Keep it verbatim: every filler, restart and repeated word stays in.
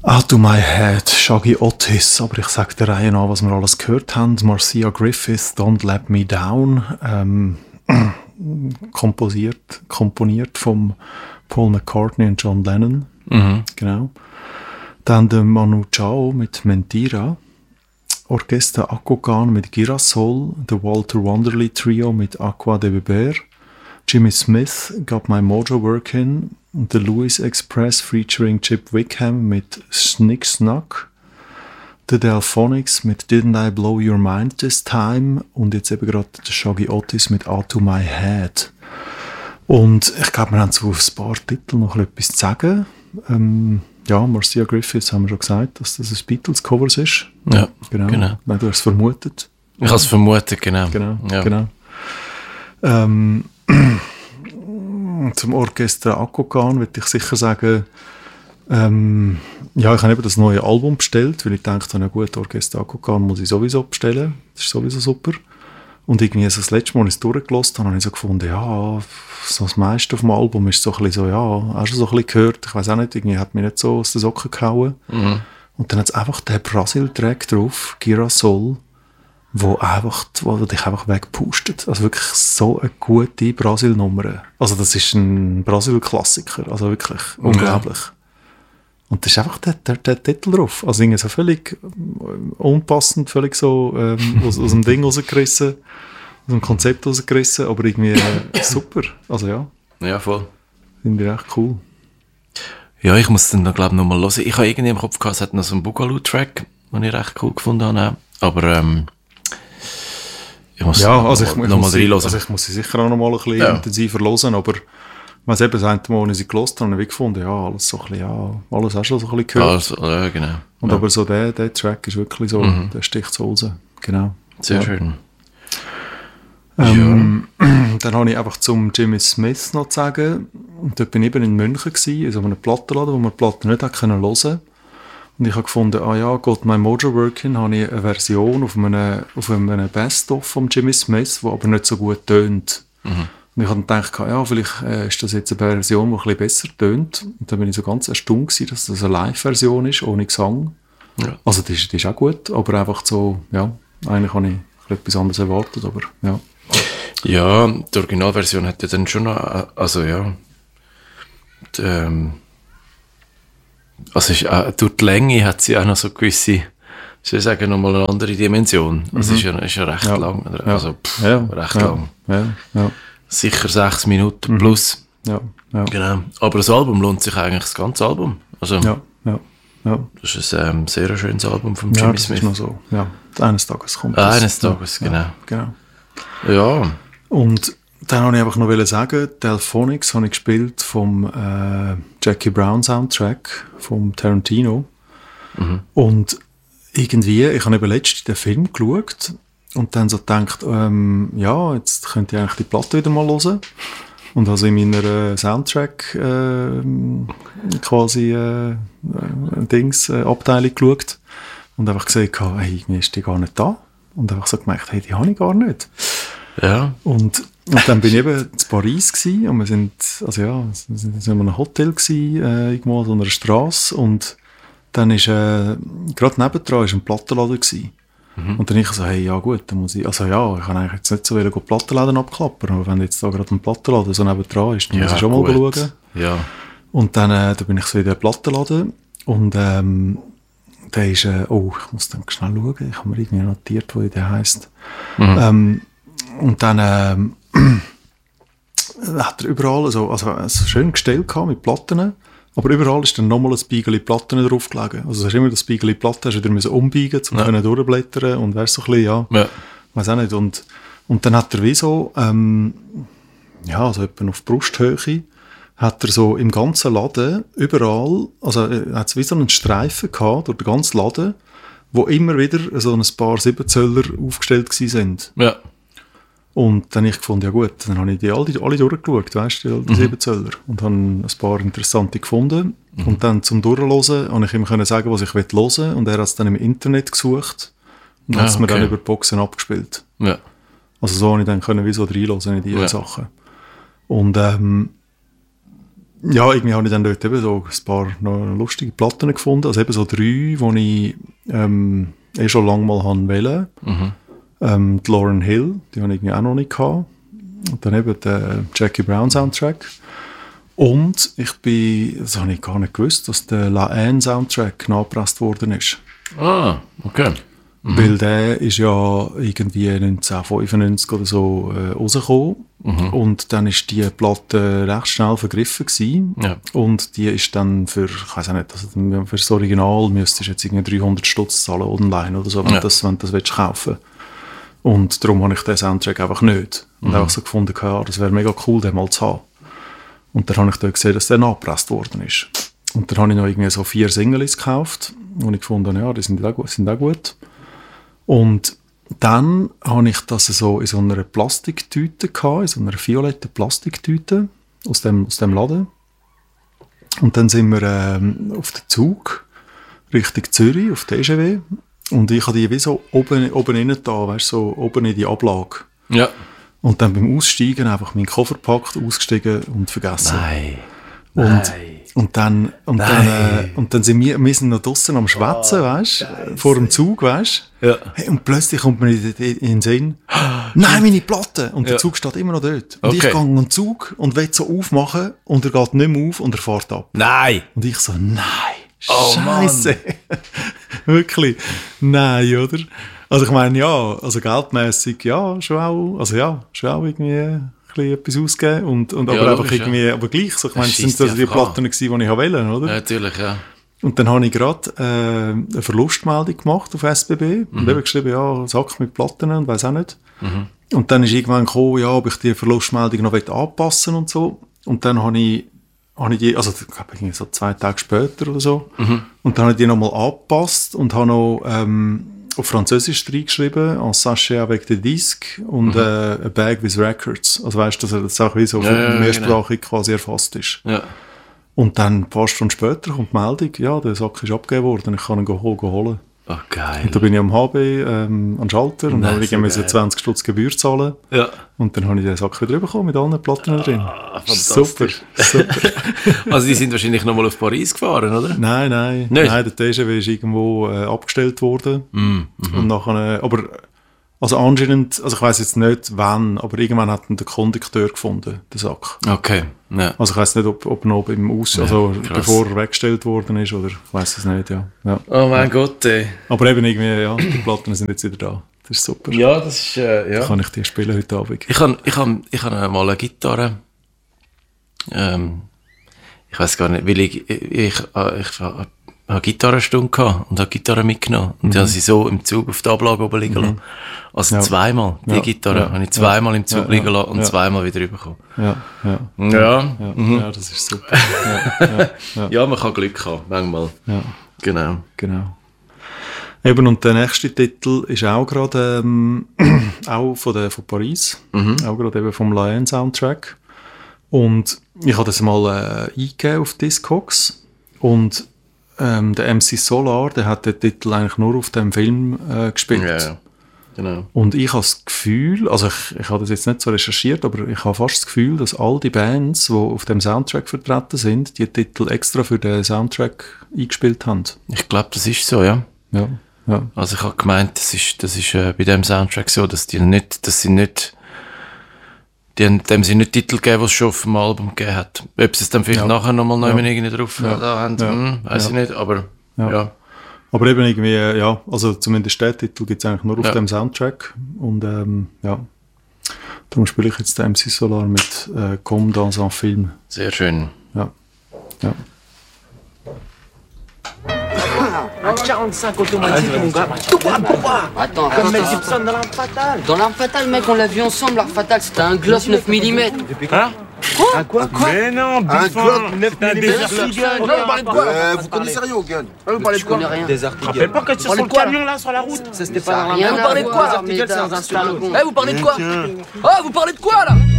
Out to my head, Shaggy Otis, aber ich sage der Reihe nach, was wir alles gehört haben. Marcia Griffith, Don't Let Me Down, ähm, komposiert, komponiert vom Paul McCartney und John Lennon. Mhm. Genau. Dann der Manu Chao mit Mentira, Orchester Akogan mit Girasol, der Walter Wanderley Trio mit Aqua de Beber, Jimmy Smith, Got My Mojo Workin', und der Louis Express featuring Chip Wickham mit Snick Snack, der Delphonics mit Didn't I Blow Your Mind This Time und jetzt eben gerade der Shaggy Otis mit Out to My Head. Und ich glaube, wir haben so auf ein paar Titel noch etwas zu sagen. Ähm, ja, Marcia Griffiths haben wir schon gesagt, dass das ein Beatles-Cover ist. Ja, genau. genau. Nein, du hast es vermutet. Ich habe es vermutet, genau. Genau, ja. genau. Ähm, zum Orchester Akogan würde ich sicher sagen, ähm, ja, ich habe eben das neue Album bestellt, weil ich dachte, na gut, Orchester Akogan muss ich sowieso bestellen, das ist sowieso super. Und irgendwie so das letzte Mal, als ich es durchgelassen habe, habe ich so gefunden, ja, so das meiste auf dem Album ist so ein bisschen so, ja, auch schon so ein bisschen gehört, ich weiß auch nicht, irgendwie hat mich nicht so aus den Socken gehauen. Mhm. Und dann hat es einfach den Brasil-Track drauf, Girasol, wo einfach, wo dich einfach wegpustet. Also wirklich so eine gute Brasil-Nummer. Also das ist ein Brasil-Klassiker. Also wirklich okay. Unglaublich. Und da ist einfach der, der, der Titel drauf. Also irgendwie so völlig unpassend, völlig so ähm, aus, aus dem Ding rausgerissen, aus dem Konzept rausgerissen, aber irgendwie äh, super. Also ja. Ja, voll. Finde ich echt cool. Ja, ich muss dann, glaube ich, nochmal hören. Ich habe irgendwie im Kopf gehabt, es hat noch so einen Boogaloo-Track, den ich recht cool gefunden habe. Aber ähm, ich muss ja, also ich, noch, ich, noch muss mal reinhören. Also ich muss sie sicher auch noch mal ein bisschen ja. intensiver hören, aber was eben das eine Mal, als ich sie gehört habe, habe ich gefunden, ja, alles so ein bisschen, ja, alles auch schon so ein bisschen gehört. Also, ja, genau. Und ja. aber so der, der Track ist wirklich so, mhm. der sticht so raus. Genau. Sehr ja. schön. Ähm, ja. Dann habe ich einfach zum Jimmy Smith noch zu sagen, dort bin ich eben in München gewesen, in so einem Plattenladen, wo man Platten nicht hat können hören. Und ich habe gefunden, ah ja, Got My Mojo Workin', habe ich eine Version auf einem, auf einem Best-of von Jimmy Smith, die aber nicht so gut tönt. Mhm. Und ich habe dann gedacht, ja, vielleicht äh, ist das jetzt eine Version, die ein bisschen besser tönt. Und dann bin ich so ganz erstaunt gewesen, dass das eine Live-Version ist, ohne Gesang. Ja. Also die ist, die ist auch gut, aber einfach so, ja, eigentlich habe ich etwas anderes erwartet, aber ja. Ja, die Originalversion hat ja dann schon noch, also ja, die, ähm, also ist, äh, durch die Länge hat sie auch noch so gewisse, soll ich sagen, nochmal eine andere Dimension. Mhm. Also ist ja, ist ja recht ja. lang, also pff, ja. recht ja. lang. Ja. Ja. Sicher sechs Minuten mhm. plus. Ja. Ja. Genau. Aber das Album lohnt sich eigentlich, das ganze Album. Also, ja. Ja. Ja. Das ist ein ähm, sehr schönes Album von Jimmy ja, das Smith. Ist noch so. Ja, eines Tages kommt ah, das. Eines Tages, ja. genau. Ja, genau. Ja. Und dann wollte ich einfach noch sagen, Delphonics habe ich gespielt vom äh, Jackie Brown Soundtrack vom Tarantino. Mhm. Und irgendwie, ich habe eben letztens den Film geschaut und dann so gedacht, ähm, ja, jetzt könnte ich eigentlich die Platte wieder mal hören. Und also in meiner äh, Soundtrack äh, quasi äh, Dings, äh, Abteilung geschaut und einfach gesehen, hey, irgendwie ist die gar nicht da. Und einfach so gemerkt, hey, die habe ich gar nicht. Ja. Und, und dann bin ich eben in Paris gewesen, und wir sind, also ja, wir sind in einem Hotel gewesen, äh, irgendwo an so einer Strasse, und dann ist, äh, gerade nebendran ist ein Plattenladen gewesen. Mhm. Und dann ich so, hey, ja gut, dann muss ich, also ja, ich kann eigentlich jetzt nicht so wieder Plattenläden abklappern, aber wenn jetzt da gerade ein Plattenladen so nebendran ist, dann ja, muss ich schon gut. mal schauen. Ja. Und dann, äh, da bin ich so in den Plattenladen, und ähm, der ist, äh, oh, ich muss dann schnell schauen, ich habe mir irgendwie notiert, wie der heisst. Mhm. Ähm, und dann ähm, hat er überall so, also, also schön gestellt gehabt mit Platten, aber überall ist dann nochmal ein Spiegel Platten drauf gelegen. Also hast immer das Spiegel Platten, hast du wieder umbiegen, um ja. können durchblättern, und weißt so ein bisschen, ja, ja. weiß auch nicht. Und, und dann hat er wie so, ähm, ja, also etwa auf Brusthöhe, hat er so im ganzen Laden, überall, also er hat wie so einen Streifen gehabt durch den ganzen Laden, wo immer wieder so ein paar Siebenzöller aufgestellt gewesen sind. Ja. Und dann habe ich gefunden, ja gut, dann habe ich die alle, alle durchgeschaut, weißt du, die mhm. Siebenzöller. Und habe ein paar interessante gefunden. Mhm. Und dann zum Durchhören konnte ich ihm können sagen, was ich hören will. Und er hat es dann im Internet gesucht und ah, hat es mir okay. dann über die Boxen abgespielt. Ja. Also so konnte ich dann können wie so reinhören in diese ja. Sachen. Und ähm, ja, irgendwie habe ich dann dort eben so ein paar noch lustige Platten gefunden. Also eben so drei, die ich ähm, eh schon lange mal haben wollte. Mhm. Ähm, die Lauryn Hill, die habe ich irgendwie auch noch nicht gehabt. Und dann eben der Jackie Brown Soundtrack. Und ich bin, das habe ich gar nicht gewusst, dass der La Haine Soundtrack nachgepresst worden ist. Ah, okay. Mhm. Weil der ist ja irgendwie neunzehnhundertfünfundneunzig oder so äh, rausgekommen. Mhm. Und dann ist die Platte recht schnell vergriffen gewesen. Ja. Und die ist dann für, ich weiß auch nicht, also für das Original müsstest du jetzt irgendwie dreihundert Stutz zahlen online oder so, wenn, ja. das, wenn du das willst kaufen. Und darum habe ich den Soundtrack einfach nicht. Und mhm. einfach so gefunden, ja, das wäre mega cool, den mal zu haben. Und dann habe ich dort gesehen, dass der nachgepresst worden ist. Und dann habe ich noch irgendwie so vier Singles gekauft. Und ich gefunden, ja, die sind auch gut. Sind auch gut. Und dann habe ich das so in so einer Plastiktüte gehabt, in so einer violetten Plastiktüte aus dem, aus dem Laden. Und dann sind wir ähm, auf den Zug Richtung Zürich, auf die E G W. Und ich habe die wie so oben, oben innen da, weißt du, so oben in die Ablage. Ja. Und dann beim Aussteigen einfach meinen Koffer gepackt, ausgestiegen und vergessen. Nein. Und, Nein. und dann, und Nein. dann, äh, und dann sind wir, wir sind noch draussen am Schwätzen, oh, weißt du, vor dem Zug, weißt du. Ja. Hey, und plötzlich kommt mir in, in, in den Sinn, nein, meine Platte! Und der Ja. Zug steht immer noch dort. Und Okay. ich gehe an den Zug und will so aufmachen und er geht nicht mehr auf und er fährt ab. Nein. Und ich so, nein, Oh, Scheiße. Wirklich, nein, oder? Also ich meine, ja, also geldmässig, ja, schon auch, also ja, schon auch irgendwie ein bisschen etwas ausgeben und, und Ja, aber einfach logisch, irgendwie, aber gleich, so, ich meine, Das das sind scheisst also dich die einfach an. Platten gewesen, die ich wollte, oder? Ja, natürlich, ja. Und dann habe ich gerade äh, eine Verlustmeldung gemacht auf S B B Mhm. und eben geschrieben, ja, Sack mit Platten und weiss auch nicht. Mhm. Und dann ist irgendwann gekommen, ja, ob ich die Verlustmeldung noch anpassen will und so. Und dann habe ich, habe ich die, also ich glaube irgendwie so zwei Tage später oder so, Mhm. und dann habe ich die nochmal angepasst und habe noch ähm, auf Französisch reingeschrieben, en sachet avec des disques und Mhm. äh, a bag with records. Also weißt du, dass das auch wie so Ja, ja, ja, mehrsprachig quasi erfasst ist. Ja. Und dann ein paar Stunden später kommt die Meldung, ja, der Sack ist abgegeben worden, ich kann ihn go- go holen. Oh, geil. Und da bin ich am H B ähm, an den Schalter und Nein, dann habe ich so irgendwie geil. zwanzig Stutz Gebühr zahlen. Ja. Und dann habe ich den Sack wieder bekommen mit allen Platten drin. Ah, Super, fantastisch. super. Also die sind wahrscheinlich nochmal auf Paris gefahren, oder? Nein, nein, Nicht? nein, der T G W ist irgendwo äh, abgestellt worden. Mm, mhm. Und nachher, äh, aber also anscheinend, also ich weiss jetzt nicht wann, aber irgendwann hat ihn der Kondukteur gefunden, den Sack. Okay, ja. Also ich weiss nicht, ob, ob noch im Aus, Ja, also krass. bevor er weggestellt worden ist, oder ich weiss es nicht, ja. ja. Oh mein Gott, ey. Aber eben irgendwie, ja, die Platten sind jetzt wieder da. Das ist super. Ja, das ist, äh, ja. Kann ich die spielen heute Abend. Ich habe ich hab, ich hab mal eine Gitarre. Ähm, ich weiß gar nicht, weil ich, ich, ich, äh, ich, ich eine Gitarrenstunde gehabt und habe Gitarre mitgenommen. Und mhm. habe sie so im Zug auf der Ablage oben liegen lassen. Also Ja. zweimal, die Ja. Gitarre, Ja. habe ich zweimal im Zug Ja. liegen lassen und Ja. zweimal wieder rübergekommen. Ja, ja. Ja. Ja, Mhm. ja, das ist super. Ja, ja, ja, Ja, man kann Glück haben, manchmal. ja, Genau. genau. Eben, und der nächste Titel ist auch gerade ähm, auch von, der, von Paris, Mhm. auch gerade eben vom La Haine Soundtrack. Und ich habe das mal äh, eingegeben auf Discogs und ähm, der M C Solar, der hat den Titel eigentlich nur auf dem Film äh, gespielt. Ja, ja. Genau. Und ich habe das Gefühl, also ich, ich habe das jetzt nicht so recherchiert, aber ich habe fast das Gefühl, dass all die Bands, die auf dem Soundtrack vertreten sind, die Titel extra für den Soundtrack eingespielt haben. Ich glaube, das ist so, ja. Ja, ja. Also ich habe gemeint, das ist, das ist äh, bei dem Soundtrack so, dass die nicht, dass sie nicht, die haben dem sie nicht Titel gegeben, die es schon auf dem Album gegeben hat. Ob sie es dann vielleicht Ja. nachher nochmal neu Ja. irgendwie drauf Ja. da haben, Ja. hm, weiß Ja. ich nicht, aber Ja. ja. Aber eben irgendwie, äh, ja, also zumindest der Titel gibt es eigentlich nur auf Ja. dem Soundtrack. Und ähm, ja, darum spiele ich jetzt den M C Solar mit äh, Comme dans un film. Sehr schön. Ja, ja. Un quarante-cinq automatique, mon gars. Tout droit, tout droit. Attends, Comme Mel attends. Gibson dans l'Arme Fatale. Dans l'arme fatale, mec, on l'a vu ensemble, l'arme fatale, c'était un Glock neuf millimètres. Hein Un quoi Quoi Mais non, Un Buffon, Glock neuf c'est un millimètres. Desert Eagle. Vous parlez de quoi Euh, vous connaissez rien au gun? Vous parlez de Je quoi connais rien. Des Je te rappelle pas que tu es sur Parlez le de quoi, camion là sur la route. Ça c'était Ça a pas dans rien Vous à parlez de quoi voir, Article, c'est dans un médard, Stallone. Eh, vous parlez de quoi Oh, vous parlez de quoi, là